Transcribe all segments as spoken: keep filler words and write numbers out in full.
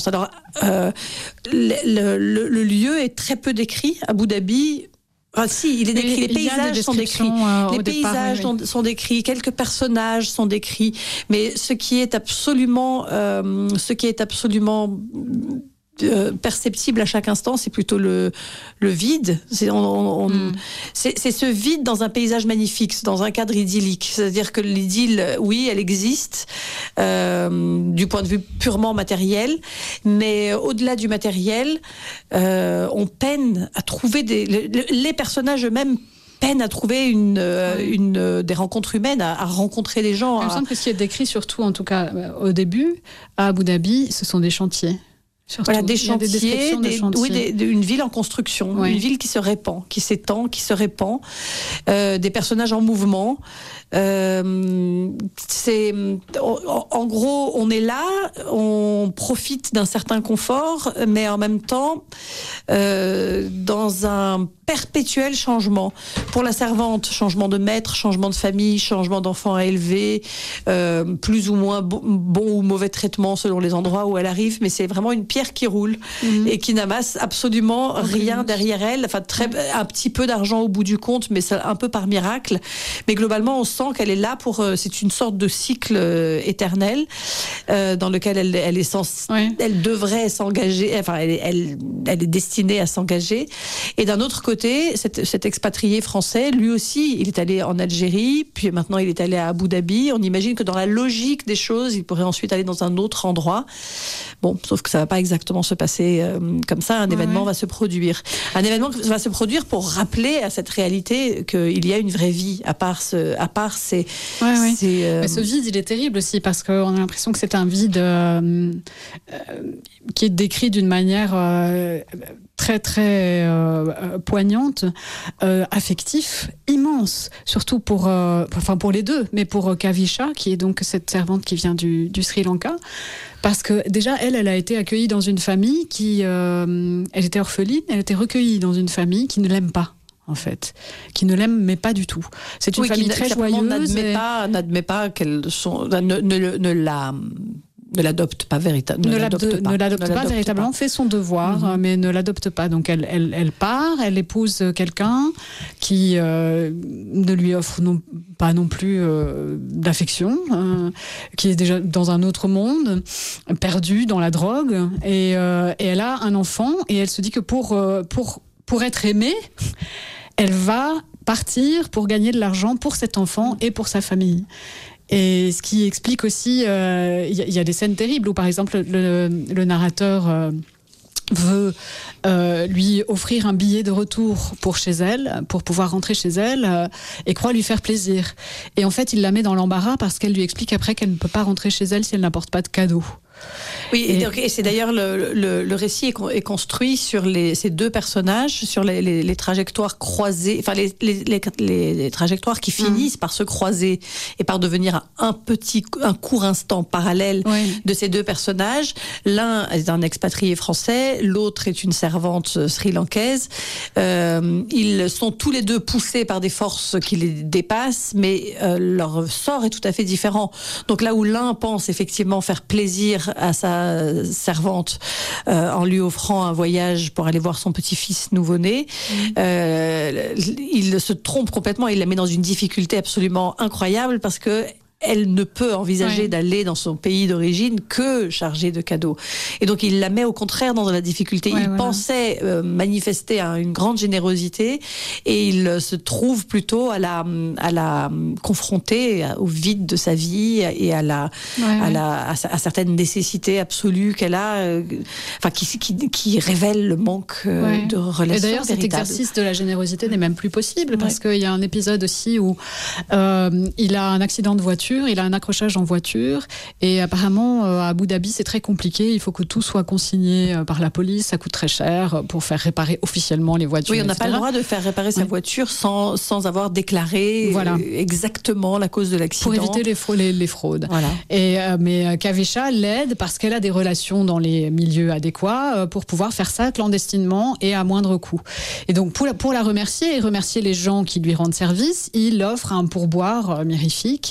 Alors, euh, le, le, le lieu est très peu décrit. Abu Dhabi. Ah, si, il est décrit. Les paysages sont décrits. Euh, les paysages départ, oui, oui. sont décrits. Quelques personnages sont décrits. Mais ce qui est absolument, euh, ce qui est absolument euh, perceptible à chaque instant, c'est plutôt le le vide. C'est, on, on, mm. c'est, c'est ce vide dans un paysage magnifique, dans un cadre idyllique. C'est-à-dire que l'idylle, oui, elle existe euh, du point de vue purement matériel, mais au-delà du matériel, euh, on peine à trouver des les, les personnages eux-mêmes peine à trouver une, euh, oui. une, euh, des rencontres humaines, à, à rencontrer des gens. Il me à... semble que ce qui est décrit surtout, en tout cas au début, à Abu Dhabi, ce sont des chantiers. Surtout. Voilà, des chantiers, des des, de chantiers. Oui, des, des, une ville en construction, oui. Une ville qui se répand, qui s'étend, qui se répand, euh, des personnages en mouvement. Euh, c'est, en, en gros, on est là, on profite d'un certain confort, mais en même temps, euh, dans un perpétuel changement. Pour la servante, changement de maître, changement de famille, changement d'enfant à élever, euh, plus ou moins bon, bon ou mauvais traitement selon les endroits où elle arrive, mais c'est vraiment une pierre qui roule mmh. et qui n'amasse absolument okay. rien derrière elle. Enfin, très, mmh. un petit peu d'argent au bout du compte, mais c'est un peu par miracle. Mais globalement, on sent qu'elle est là pour. Euh, c'est une sorte de cycle euh, éternel euh, dans lequel elle, elle est sens, oui. elle devrait s'engager. Enfin, elle, elle, elle est destinée à s'engager. Et d'un autre côté, cet, cet expatrié français, lui aussi, il est allé en Algérie, puis maintenant il est allé à Abu Dhabi. On imagine que dans la logique des choses, il pourrait ensuite aller dans un autre endroit. Bon, sauf que ça va pas exactement se passer euh, comme ça. Un ouais, événement ouais. va se produire. Un événement va se produire pour rappeler à cette réalité qu'il y a une vraie vie à part ce, à part ces. Ouais, ouais. ces euh... Mais ce vide, il est terrible aussi parce qu'on a l'impression que c'est un vide euh, euh, qui est décrit d'une manière euh, très très euh, poignante, euh, affectif, immense, surtout pour, euh, enfin pour les deux, mais pour Kavisha, qui est donc cette servante qui vient du, du Sri Lanka. Parce que déjà, elle, elle a été accueillie dans une famille qui... Euh, elle était orpheline, elle était recueillie dans une famille qui ne l'aime pas, en fait. Qui ne l'aime, mais pas du tout. C'est une oui, famille très joyeuse. N'admet, et... pas, n'admet pas qu'elle sont, ne, ne, ne la... ne l'adopte pas véritablement. Ne, ne l'adopte, l'adopte pas, ne l'adopte ne pas l'adopte véritablement, pas. Fait son devoir, mm-hmm. mais ne l'adopte pas. Donc elle, elle, elle part, elle épouse quelqu'un qui euh, ne lui offre non, pas non plus euh, d'affection, euh, qui est déjà dans un autre monde, perdu dans la drogue, et, euh, et elle a un enfant, et elle se dit que pour, euh, pour, pour être aimée, elle va partir pour gagner de l'argent pour cet enfant et pour sa famille. Et ce qui explique aussi, il euh, y, y a des scènes terribles où, par exemple, le, le narrateur euh, veut euh, lui offrir un billet de retour pour chez elle, pour pouvoir rentrer chez elle, euh, et croit lui faire plaisir. Et en fait, il la met dans l'embarras parce qu'elle lui explique après qu'elle ne peut pas rentrer chez elle si elle n'apporte pas de cadeau. Oui, et, et c'est d'ailleurs le, le, le récit est, est construit sur les, ces deux personnages, sur les, les, les trajectoires croisées, enfin les, les, les, les trajectoires qui finissent mmh. par se croiser et par devenir un petit, un court instant parallèle oui. de ces deux personnages. L'un est un expatrié français, l'autre est une servante sri-lankaise. Euh, ils sont tous les deux poussés par des forces qui les dépassent, mais euh, leur sort est tout à fait différent. Donc là où l'un pense effectivement faire plaisir à sa servante euh, en lui offrant un voyage pour aller voir son petit-fils nouveau-né, mmh. euh, il se trompe complètement, il la met dans une difficulté absolument incroyable parce que elle ne peut envisager ouais. d'aller dans son pays d'origine que chargée de cadeaux. Et donc, il la met au contraire dans la difficulté. Ouais, il voilà. pensait euh, manifester hein, une grande générosité et il euh, se trouve plutôt à la, à la confronter au vide de sa vie et à la, ouais, à, ouais. la, à, à certaines nécessités absolues qu'elle a, euh, enfin, qui, qui, qui révèlent le manque euh, ouais. de relations. Et d'ailleurs, cet exercice de la générosité n'est même plus possible ouais. parce qu'il y a un épisode aussi où euh, il a un accident de voiture. Il a un accrochage en voiture et apparemment à Abu Dhabi c'est très compliqué, il faut que tout soit consigné par la police, ça coûte très cher pour faire réparer officiellement les voitures. Oui, on n'a pas le droit de faire réparer sa oui. voiture sans, sans avoir déclaré voilà. exactement la cause de l'accident. Pour éviter les, fra- les, les fraudes. Voilà. Et, euh, mais Kavisha l'aide parce qu'elle a des relations dans les milieux adéquats euh, pour pouvoir faire ça clandestinement et à moindre coût. Et donc pour la, pour la remercier et remercier les gens qui lui rendent service, il offre un pourboire euh, mirifique.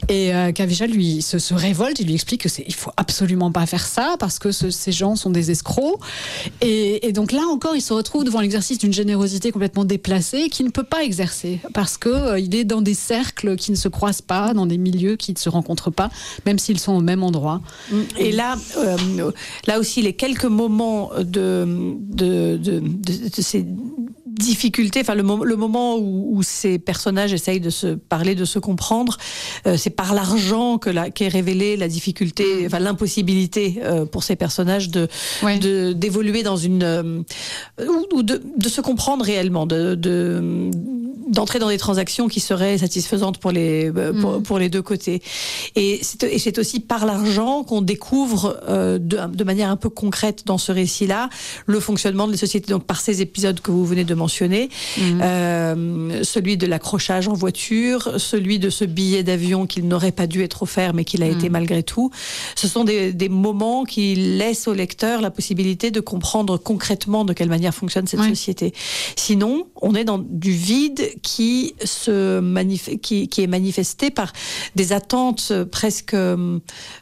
Et euh, Kavisha lui se, se révolte, il lui explique que c'est, il faut absolument pas faire ça parce que ce, ces gens sont des escrocs. Et, et donc là encore, il se retrouve devant l'exercice d'une générosité complètement déplacée qu'il ne peut pas exercer parce que euh, il est dans des cercles qui ne se croisent pas, dans des milieux qui ne se rencontrent pas, même s'ils sont au même endroit. Et là, euh, là aussi, les quelques moments de, de, de, de, de ces difficultés, enfin le, mo- le moment où, où ces personnages essayent de se parler, de se comprendre, euh, c'est par l'argent que la, qu'est révélée la difficulté, enfin l'impossibilité euh, pour ces personnages de, ouais. de d'évoluer dans une euh, ou, ou de, de se comprendre réellement, de, de d'entrer dans des transactions qui seraient satisfaisantes pour les euh, pour, mmh. pour les deux côtés. Et c'est, et c'est aussi par l'argent qu'on découvre euh, de, de manière un peu concrète dans ce récit-là le fonctionnement de la société. Donc par ces épisodes que vous venez de mentionné, mmh. euh, celui de l'accrochage en voiture, celui de ce billet d'avion qu'il n'aurait pas dû être offert mais qu'il a mmh. été malgré tout. Ce sont des, des moments qui laissent au lecteur la possibilité de comprendre concrètement de quelle manière fonctionne cette ouais. société. Sinon, on est dans du vide qui, se manif- qui, qui est manifesté par des attentes presque, euh,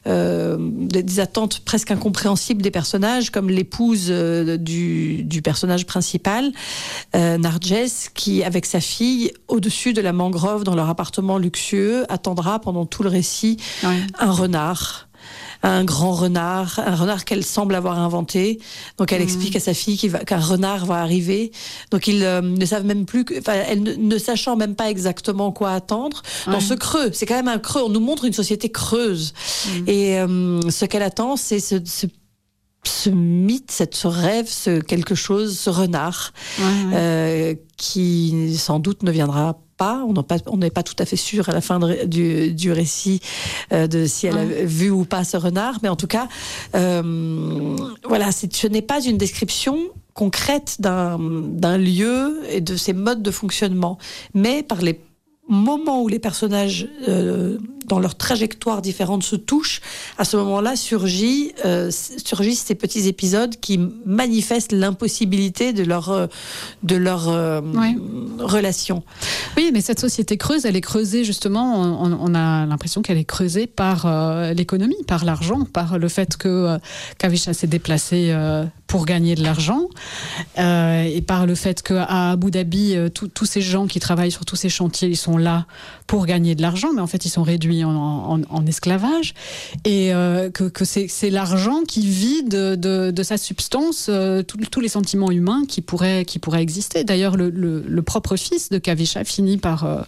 des attentes presque incompréhensibles des personnages, comme l'épouse euh, du, du personnage principal, Euh, Narges, qui, avec sa fille, au-dessus de la mangrove, dans leur appartement luxueux, attendra pendant tout le récit ouais. un renard. Un grand renard, un renard qu'elle semble avoir inventé. Donc elle mmh. explique à sa fille qu'il va, qu'un renard va arriver. Donc ils euh, ne savent même plus, que, enfin, elle ne, ne sachant même pas exactement quoi attendre. Ouais. Dans ce creux, c'est quand même un creux. On nous montre une société creuse. Mmh. Et euh, ce qu'elle attend, c'est ce, ce ce mythe, cette, ce rêve, ce quelque chose, ce renard, ouais, ouais. Euh, qui sans doute ne viendra pas. On n'est pas, on n'est pas tout à fait sûr à la fin de, du, du récit euh, de si elle ouais. a vu ou pas ce renard, mais en tout cas, euh, voilà, c'est, ce n'est pas une description concrète d'un, d'un lieu et de ses modes de fonctionnement, mais par les moments où les personnages, euh, dans leur trajectoire différente, se touchent, à ce moment-là surgit, euh, surgissent ces petits épisodes qui manifestent l'impossibilité de leur, euh, de leur euh, ouais. relation. Oui, mais cette société creuse, elle est creusée justement, on, on a l'impression qu'elle est creusée par euh, l'économie, par l'argent, par le fait que euh, Kavisha s'est déplacé euh, pour gagner de l'argent, euh, et par le fait qu'à Abu Dhabi, euh, tous ces gens qui travaillent sur tous ces chantiers, ils sont là pour gagner de l'argent, mais en fait ils sont réduits en, en, en esclavage, et euh, que, que c'est, c'est l'argent qui vide de, de, de sa substance euh, tous les sentiments humains qui pourraient, qui pourraient exister. D'ailleurs, le, le, le propre fils de Kavisha finit par... Euh,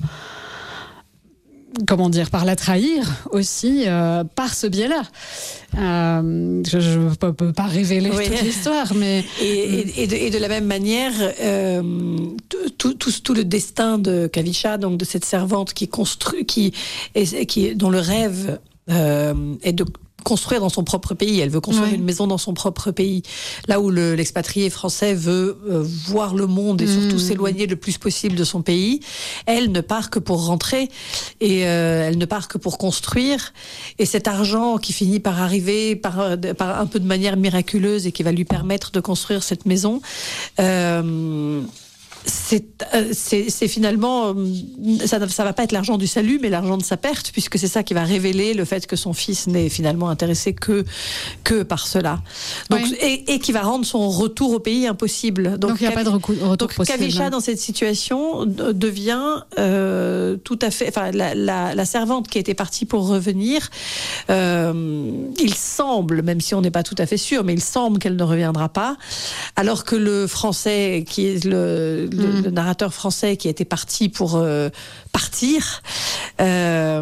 comment dire, par la trahir aussi, euh, par ce biais-là. Euh, je ne peux, peux pas révéler oui. toute l'histoire, mais... Et, et, et, de, et de la même manière, euh, tout, tout, tout le destin de Kavisha, donc de cette servante qui construit, qui, est, qui, dont le rêve euh, est de construire dans son propre pays. Elle veut construire ouais. une maison dans son propre pays. Là où le, l'expatrié français veut euh, voir le monde et mmh. surtout s'éloigner le plus possible de son pays, elle ne part que pour rentrer et euh, elle ne part que pour construire. Et cet argent qui finit par arriver par, par un peu de manière miraculeuse et qui va lui permettre de construire cette maison, euh, C'est, euh, c'est, c'est finalement, ça ne va pas être l'argent du salut, mais l'argent de sa perte, puisque c'est ça qui va révéler le fait que son fils n'est finalement intéressé que, que par cela. Donc, oui. et, et qui va rendre son retour au pays impossible. Donc, il n'y a Kav- pas de recou- retour donc, possible. Kavisha, dans cette situation, devient euh, tout à fait... Enfin, la, la, la servante qui était partie pour revenir, euh, il semble, même si on n'est pas tout à fait sûr, mais il semble qu'elle ne reviendra pas, alors que le français, qui est le... Le, mmh. le narrateur français qui était parti pour euh, partir, euh,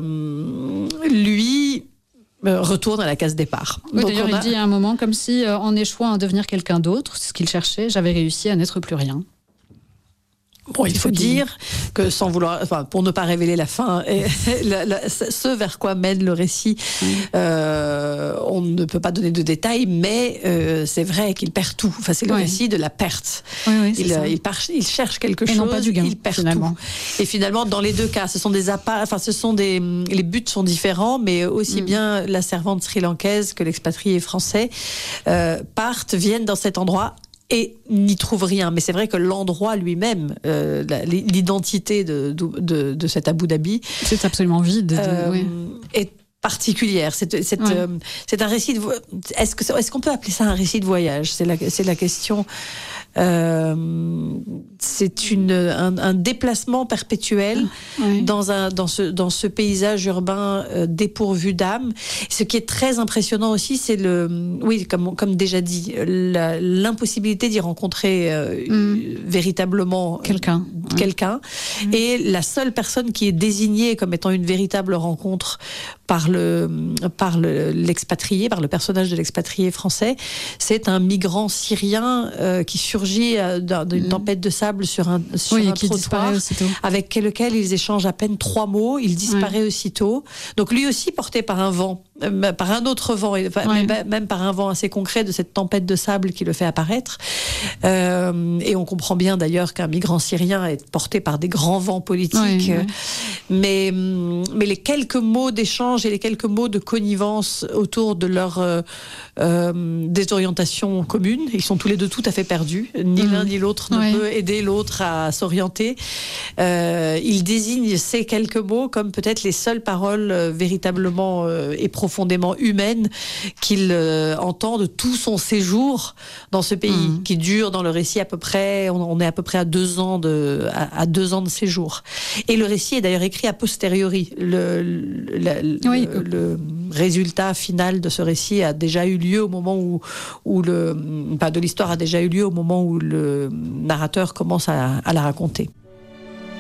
lui euh, retourne à la case départ. Oui, d'ailleurs, il a... dit à un moment comme si, euh, en échouant à devenir quelqu'un d'autre, ce qu'il cherchait, j'avais réussi à n'être plus rien. Bon, il faut dire que sans vouloir, enfin, pour ne pas révéler la fin, et la, la, ce vers quoi mène le récit, mmh. euh, on ne peut pas donner de détails, mais euh, c'est vrai qu'il perd tout. Enfin, c'est le ouais. récit de la perte. Oui, oui, il, il, part, il cherche quelque et chose, non pas du gain, il perd finalement. tout. Et finalement, dans les deux cas, ce sont des appâts, enfin, ce sont des, les buts sont différents, mais aussi mmh. bien la servante sri-lankaise que l'expatrié français euh, partent, viennent dans cet endroit. et n'y trouve rien. Mais c'est vrai que l'endroit lui-même, euh, l'identité de, de, de cet Abu Dhabi, c'est absolument vide. De, euh, oui. est particulière. C'est, c'est, ouais. euh, c'est un récit de vo- est-ce que est-ce qu'on peut appeler ça un récit de voyage? C'est la c'est la question. Euh, c'est une un, un déplacement perpétuel ouais. dans un dans ce dans ce paysage urbain euh, dépourvu d'âme. Ce qui est très impressionnant aussi, c'est le oui comme comme déjà dit la, l'impossibilité d'y rencontrer euh, mm. véritablement quelqu'un quelqu'un ouais. et la seule personne qui est désignée comme étant une véritable rencontre par le par le, l'expatrié, par le personnage de l'expatrié français, c'est un migrant syrien euh, qui surgit euh, d'une mmh. tempête de sable sur un sur oui, un qui trottoir, avec lequel ils échangent à peine trois mots. Il disparaît ouais. aussitôt. Donc lui aussi porté par un vent, euh, par un autre vent, et, ouais. même, même par un vent assez concret de cette tempête de sable qui le fait apparaître. Euh, et on comprend bien d'ailleurs qu'un migrant syrien est porté par des grands vents politiques. Ouais, ouais. Mais mais les quelques mots d'échange et les quelques mots de connivence autour de leur euh, euh, désorientation commune. Ils sont tous les deux tout à fait perdus. Ni mmh. l'un ni l'autre ne ouais. peut aider l'autre à s'orienter. Euh, ils désignent ces quelques mots comme peut-être les seules paroles euh, véritablement euh, et profondément humaines qu'il euh, entend de tout son séjour dans ce pays, mmh. qui dure dans le récit à peu près, on, on est à peu près à deux ans de, à, à deux ans de séjour. Et le récit est d'ailleurs écrit a posteriori. Le, le, le, oui. le, le résultat final de ce récit a déjà eu lieu au moment où, où le, pas de l'histoire a déjà eu lieu au moment où le narrateur commence à, à la raconter.